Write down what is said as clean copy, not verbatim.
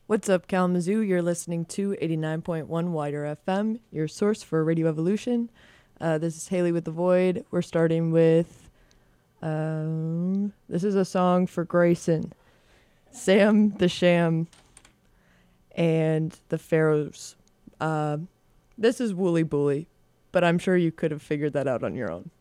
What's up, Kalamazoo? You're listening to 89.1 Wider FM, your source for Radio Evolution. This is Haley with The Void. We're starting with, this is a song for Grayson, Sam the Sham, and the Pharaohs. This is Wooly Bully, but I'm sure you could have figured that out on your own.